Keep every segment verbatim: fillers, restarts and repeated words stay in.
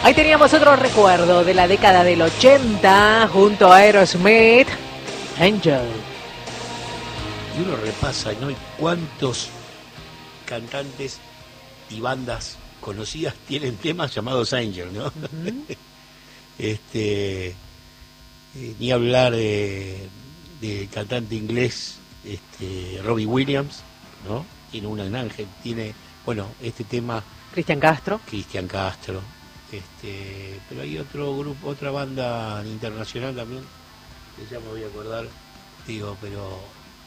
Ahí teníamos otro recuerdo de la década del ochenta junto a Aerosmith, Angel. Y uno repasa, ¿no? ¿Y cuántos cantantes y bandas conocidas tienen temas llamados Angel, ¿no? Uh-huh. este, eh, ni hablar de, de cantante inglés, este, Robbie Williams, ¿no? Tiene una en Ángel, tiene, bueno, este tema. Cristian Castro. Cristian Castro. Este, pero hay otro grupo, otra banda internacional también, que ya me voy a acordar, digo, pero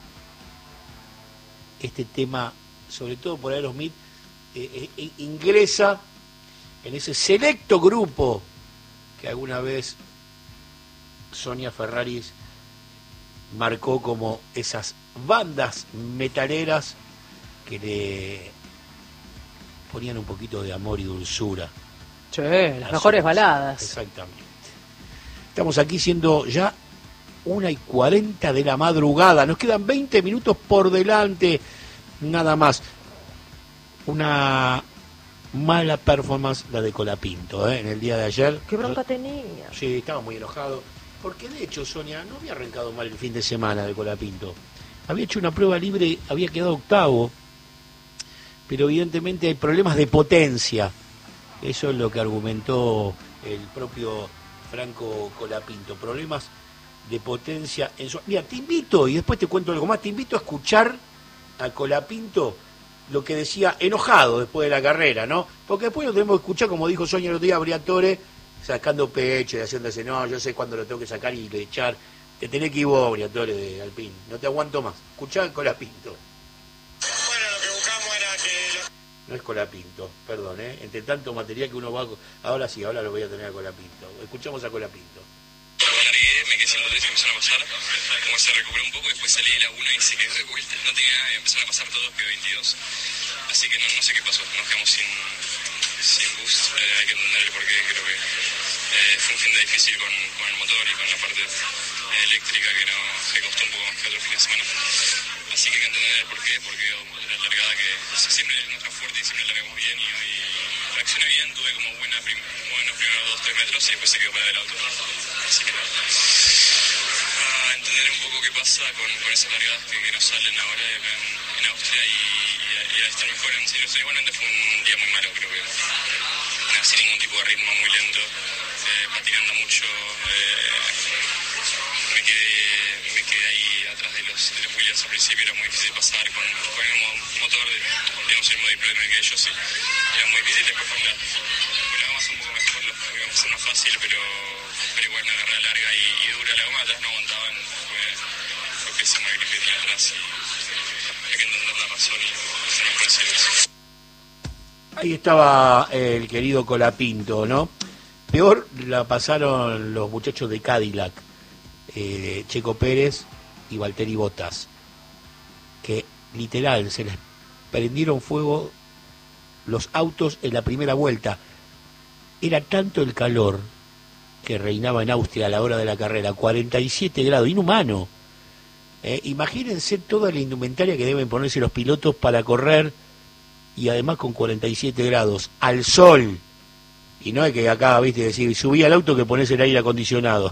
este tema, sobre todo por Aerosmith, eh, eh, ingresa en ese selecto grupo que alguna vez Sonia Ferrari marcó como esas bandas metaleras que le ponían un poquito de amor y dulzura. Sí, las, las mejores otras baladas. Exactamente. Estamos aquí siendo ya una y cuarenta de la madrugada. Nos quedan veinte minutos por delante, nada más. Una mala performance la de Colapinto, ¿eh? En el día de ayer. ¿Qué bronca tenía? Sí, estaba muy enojado. Porque de hecho, Sonia, no había arrancado mal el fin de semana de Colapinto. Había hecho una prueba libre, había quedado octavo. Pero evidentemente hay problemas de potencia. Eso es lo que argumentó el propio Franco Colapinto. Problemas de potencia en su... Mira, te invito, y después te cuento algo más, te invito a escuchar a Colapinto lo que decía enojado después de la carrera, ¿no? Porque después lo tenemos que escuchar, como dijo Sonia el otro día, a Briatore, sacando pecho y haciéndose, no, yo sé cuándo lo tengo que sacar y echar. Te tenés que ir vos, Briatore, de Alpine. No te aguanto más. Escuchá a Colapinto. No es Colapinto, perdón, ¿eh? Entre tanto material que uno va... Ahora sí, ahora lo voy a tener a Colapinto. Escuchamos a Colapinto. Largué, me quedé sin botellas y empezaron a pasar. Como se recuperó un poco, después salí de la una y se quedó de vuelta. No tenía nada y empezaron a pasar todos, quedó veintidós. Así que no, no sé qué pasó, nos quedamos sin, sin boost. Eh, hay que entender el porqué, creo que eh, fue un fin de difícil con, con el motor y con la parte eh, eléctrica que, no, que costó un poco más que otro fin de semana. Así que hay que entender el porqué, porque la largada que siempre nuestra fuerte y siempre largamos bien y hoy reaccioné bien, tuve como buena prim buenos primeros dos tres metros y después se quedó para el auto. Así que nada, a entender un poco qué pasa con, con esas largadas que, que nos salen ahora en, en Austria y, y, a, y a estar mejor en serio. Igualmente fue un día muy malo, creo que nada, sin ningún tipo de ritmo, muy lento, eh, patinando mucho. Eh, me quedé me quedé ahí atrás de los, de los Williams al principio, era muy difícil pasar con, con el motor, digamos el mismo deployment que ellos, y era muy difícil. Después con la, con la goma un poco mejor, lo íbamos a hacer más fácil, pero, pero igual una carrera larga y, y dura. La goma atrás no aguantaban, fue, fue pésimo el grip que tenía atrás y hay que entender la razón y eso no puede ser eso. Ahí estaba el querido Colapinto, ¿no? Peor la pasaron los muchachos de Cadillac, eh, Checo Pérez y Valtteri Bottas, que literal se les prendieron fuego los autos en la primera vuelta. Era tanto el calor que reinaba en Austria a la hora de la carrera, cuarenta y siete grados, inhumano. Eh, imagínense toda la indumentaria que deben ponerse los pilotos para correr, y además con cuarenta y siete grados, al sol. Y no es que acá, viste, decir, subí al auto que pones el aire acondicionado.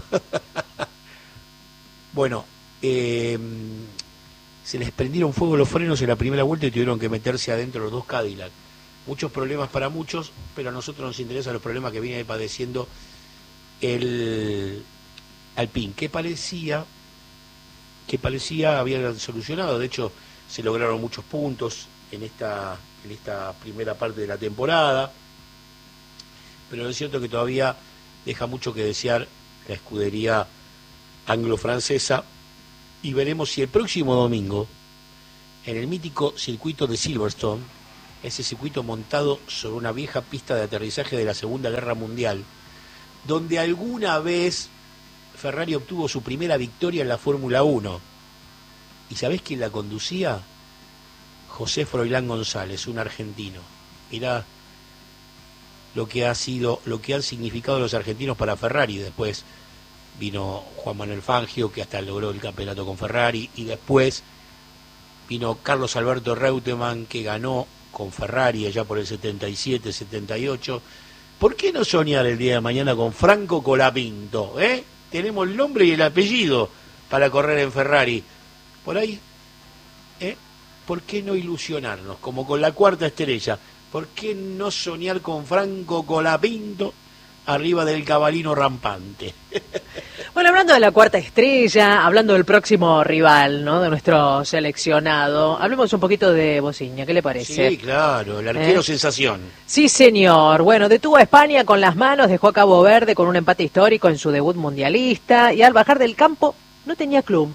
Bueno, eh, se les prendieron fuego los frenos en la primera vuelta y tuvieron que meterse adentro los dos Cadillac. Muchos problemas para muchos, pero a nosotros nos interesan los problemas que viene padeciendo el Alpine, que parecía que parecía habían solucionado. De hecho, se lograron muchos puntos en esta en esta primera parte de la temporada, pero es cierto que todavía deja mucho que desear la escudería anglo-francesa, y veremos si el próximo domingo, en el mítico circuito de Silverstone, ese circuito montado sobre una vieja pista de aterrizaje de la Segunda Guerra Mundial, donde alguna vez Ferrari obtuvo su primera victoria en la Fórmula uno. ¿Y sabés quién la conducía? José Froilán González, un argentino. Mirá lo que ha sido, lo que han significado los argentinos para Ferrari. Después vino Juan Manuel Fangio, que hasta logró el campeonato con Ferrari, y después vino Carlos Alberto Reutemann, que ganó con Ferrari allá por el setenta y siete, setenta y ocho, ¿por qué no soñar el día de mañana con Franco Colapinto? ¿Eh? Tenemos el nombre y el apellido para correr en Ferrari. Por ahí, ¿eh? ¿Por qué no ilusionarnos? Como con la cuarta estrella. ¿Por qué no soñar con Franco Colapinto arriba del cabalino rampante? Bueno, hablando de la cuarta estrella, hablando del próximo rival, ¿no? De nuestro seleccionado, hablemos un poquito de Bosiña, ¿qué le parece? Sí, claro, el arquero ¿Eh? sensación. Sí, señor. Bueno, detuvo a España con las manos, dejó a Cabo Verde con un empate histórico en su debut mundialista y al bajar del campo no tenía club.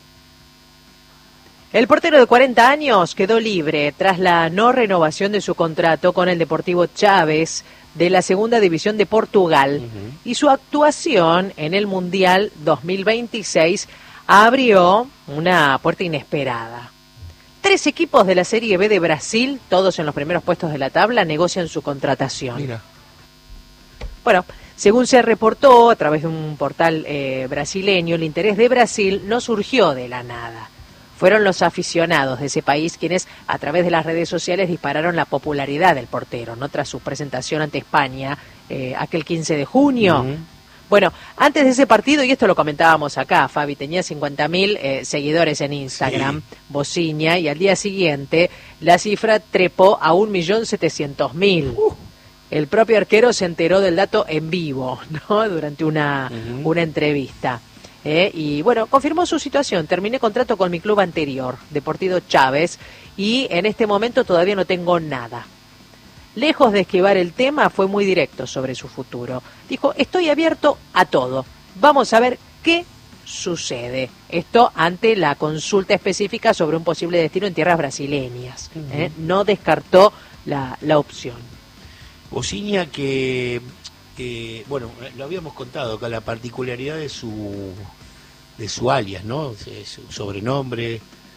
El portero de cuarenta años quedó libre tras la no renovación de su contrato con el Deportivo Chaves de la Segunda División de Portugal, uh-huh. y su actuación en el Mundial dos mil veintiséis abrió una puerta inesperada. Tres equipos de la Serie B de Brasil, todos en los primeros puestos de la tabla, negocian su contratación. Mira. Bueno, según se reportó a través de un portal eh, brasileño, el interés de Brasil no surgió de la nada. Fueron los aficionados de ese país quienes a través de las redes sociales dispararon la popularidad del portero, ¿no? Tras su presentación ante España eh, aquel quince de junio. Uh-huh. Bueno, antes de ese partido, y esto lo comentábamos acá, Fabi, tenía cincuenta mil eh, seguidores en Instagram, sí. Bosiña, y al día siguiente la cifra trepó a un millón setecientos mil. Uh. El propio arquero se enteró del dato en vivo, ¿no? Durante una, uh-huh. una entrevista. Eh, y bueno, confirmó su situación. Terminé contrato con mi club anterior, Deportivo Chaves, y en este momento todavía no tengo nada. Lejos de esquivar el tema, fue muy directo sobre su futuro. Dijo, estoy abierto a todo. Vamos a ver qué sucede. Esto ante la consulta específica sobre un posible destino en tierras brasileñas. Uh-huh. eh, no descartó la, la opción. Bosiña que... Eh, bueno, lo habíamos contado acá, la particularidad de su de su alias, ¿no? Su sobrenombre,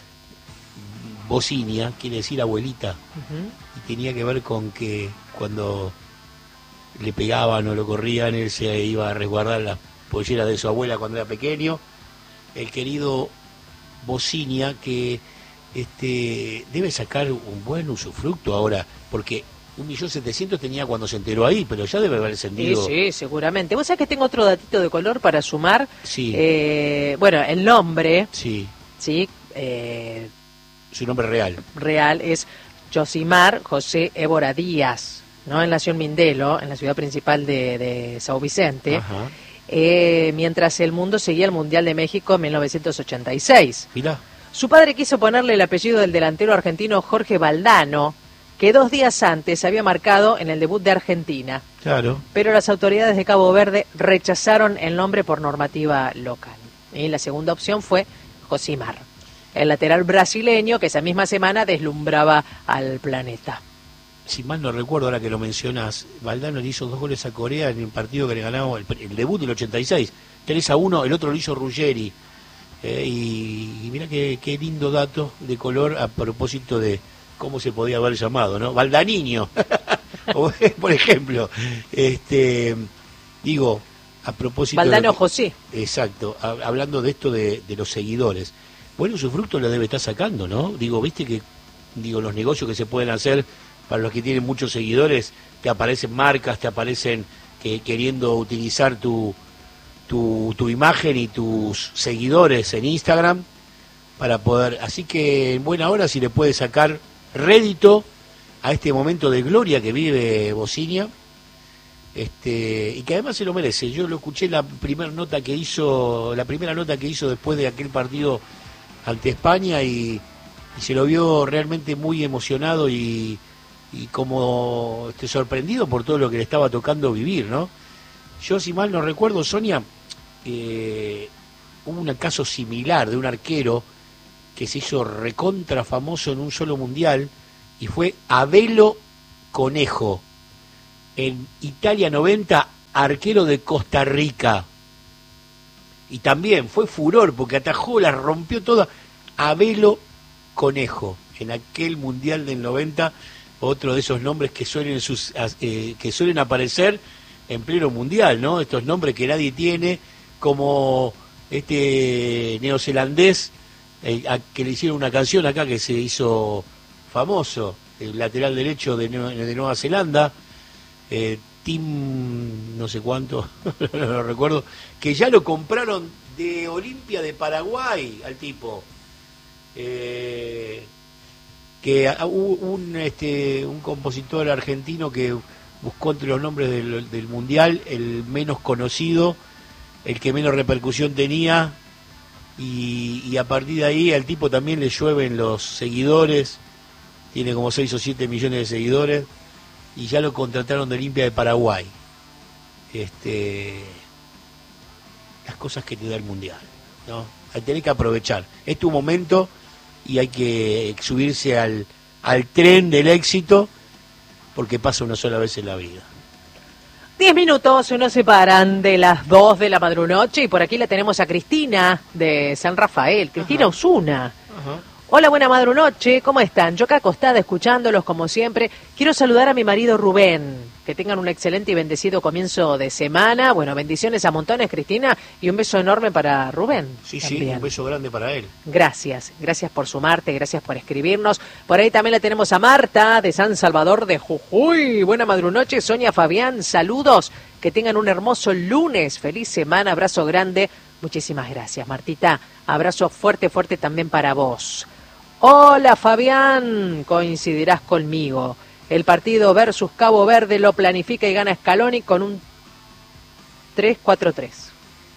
Bosiña, quiere decir abuelita, uh-huh. y tenía que ver con que cuando le pegaban o lo corrían, él se iba a resguardar las polleras de su abuela cuando era pequeño. El querido Bosiña, que este debe sacar un buen usufructo ahora, porque un millón setecientos tenía cuando se enteró ahí, pero ya debe haber ascendido. Sí, sí, seguramente. Vos sabés que tengo otro datito de color para sumar. Sí. Eh, bueno, el nombre. Sí. Sí. Eh, Su nombre real. Real es Josimar José Évora Díaz, ¿no? Él nació en Mindelo, en la ciudad principal de, de São Vicente. Ajá. Eh, mientras el mundo seguía el Mundial de México en mil novecientos ochenta y seis. Mirá. Su padre quiso ponerle el apellido del delantero argentino Jorge Valdano, que dos días antes había marcado en el debut de Argentina. Claro. Pero las autoridades de Cabo Verde rechazaron el nombre por normativa local. Y la segunda opción fue Josimar, el lateral brasileño que esa misma semana deslumbraba al planeta. Si mal no recuerdo, ahora que lo mencionas, Valdano le hizo dos goles a Corea en el partido que le ganamos, el, el debut del ochenta y seis, tres a uno, el otro lo hizo Ruggeri. Eh, y, y mira qué, qué lindo dato de color a propósito de cómo se podía haber llamado, ¿no? Valdaniño, por ejemplo. Este, digo, a propósito... Valdano de, José. Exacto, a, hablando de esto de, de los seguidores. Bueno, su fruto lo debe estar sacando, ¿no? Digo, viste que, digo, los negocios que se pueden hacer para los que tienen muchos seguidores, te aparecen marcas, te aparecen que, queriendo utilizar tu, tu, tu imagen y tus seguidores en Instagram para poder... Así que en buena hora si le puede sacar rédito a este momento de gloria que vive Bosiña, este, y que además se lo merece. Yo lo escuché la primera nota que hizo, la primera nota que hizo después de aquel partido ante España y, y se lo vio realmente muy emocionado y, y como este, sorprendido por todo lo que le estaba tocando vivir, ¿no? Yo, si mal no recuerdo, Sonia, eh, hubo un caso similar de un arquero que se hizo recontra famoso en un solo mundial, y fue Abelo Conejo, en Italia noventa, arquero de Costa Rica. Y también fue furor, porque atajó, la rompió toda. Abelo Conejo, en aquel mundial del noventa, otro de esos nombres que suelen, sus, eh, que suelen aparecer en pleno mundial, ¿no? Estos nombres que nadie tiene, como este neozelandés, Eh, a, que le hicieron una canción acá que se hizo famoso, el lateral derecho de, de Nueva Zelanda, eh, Team no sé cuánto, no lo recuerdo, que ya lo compraron de Olimpia de Paraguay al tipo. Eh, que hubo un, este, un compositor argentino que buscó entre los nombres del, del mundial el menos conocido, el que menos repercusión tenía, y, y a partir de ahí al tipo también le llueven los seguidores, tiene como seis o siete millones de seguidores, y ya lo contrataron de Olimpia de Paraguay. Este, las cosas que te da el mundial, ¿no? Hay que tener que aprovechar. Es tu momento y hay que subirse al, al tren del éxito, porque pasa una sola vez en la vida. Diez minutos nos separan de las dos de la madrunoche y por aquí la tenemos a Cristina de San Rafael, Cristina Ajá. Osuna. Ajá. Hola, buena madrunoche, ¿cómo están? Yo acá acostada escuchándolos como siempre. Quiero saludar a mi marido Rubén. Que tengan un excelente y bendecido comienzo de semana. Bueno, bendiciones a montones, Cristina, y un beso enorme para Rubén. Sí, también. Sí, un beso grande para él. Gracias, gracias por sumarte, gracias por escribirnos. Por ahí también la tenemos a Marta de San Salvador de Jujuy. Buena madrunoche, Sonia Fabián, saludos. Que tengan un hermoso lunes, feliz semana, abrazo grande. Muchísimas gracias, Martita. Abrazo fuerte, fuerte también para vos. Hola, Fabián, coincidirás conmigo. El partido versus Cabo Verde lo planifica y gana Scaloni con un tres cuatro tres.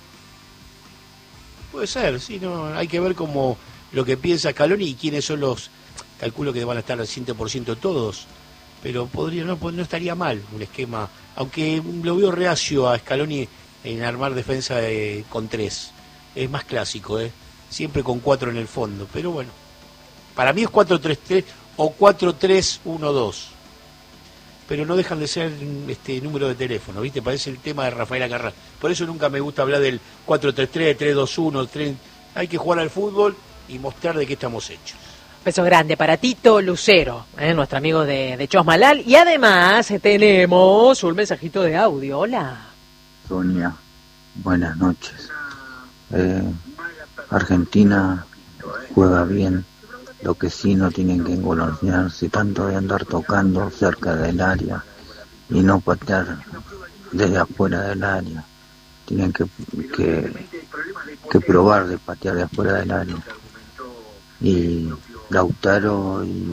Puede ser, sí, no, hay que ver cómo lo que piensa Scaloni y quiénes son los, calculo que van a estar al cien por ciento todos, pero podría no, no estaría mal un esquema, aunque lo veo reacio a Scaloni en armar defensa de, con tres, es más clásico, ¿eh? Siempre con cuatro en el fondo, pero bueno, para mí es cuatro tres tres o cuatro tres uno dos. Pero no dejan de ser este número de teléfono, ¿viste? Parece el tema de Rafael Acarrá. Por eso nunca me gusta hablar del cuatro tres tres, tres dos uno, tres... Hay que jugar al fútbol y mostrar de qué estamos hechos. Beso grande para Tito Lucero, ¿eh? Nuestro amigo de, de Chosmalal. Y además tenemos un mensajito de audio. Hola. Sonia, buenas noches. Eh, Argentina juega bien. Lo que sí no tienen que engolosinarse tanto de andar tocando cerca del área y no patear desde afuera del área. Tienen que, que, que probar de patear de afuera del área. Y Lautaro y,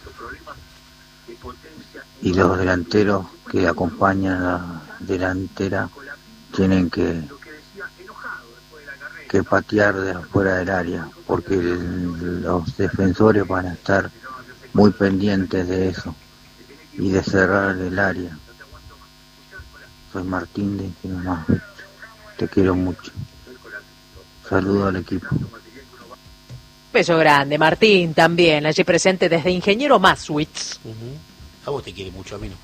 y los delanteros que acompañan a la delantera tienen que que patear de afuera del área, porque el, los defensores van a estar muy pendientes de eso y de cerrar el área. Soy Martín de Ingenuo, te quiero mucho. Saludo al equipo. Beso grande, Martín, también, allí presente desde Ingeniero Maswitz. Uh-huh. A vos te quiere mucho, a mí no.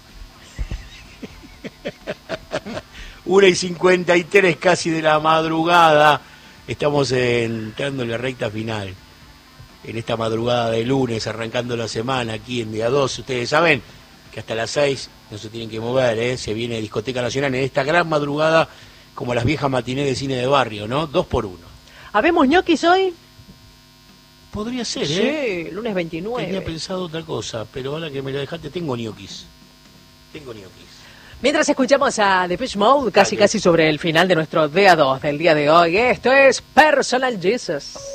Una y cincuenta y tres casi de la madrugada. Estamos entrando en la recta final, en esta madrugada de lunes, arrancando la semana aquí en día dos. Ustedes saben que hasta las seis no se tienen que mover, ¿eh? Se viene Discoteca Nacional en esta gran madrugada, como las viejas matinés de cine de barrio, ¿no? Dos por uno. ¿Habemos ñoquis hoy? Podría ser, ¿eh? Sí, lunes veintinueve. Tenía pensado otra cosa, pero ahora que me la dejaste, tengo ñoquis. Tengo ñoquis. Mientras escuchamos a Depeche Mode, casi casi sobre el final de nuestro D A dos del día de hoy, esto es Personal Jesus.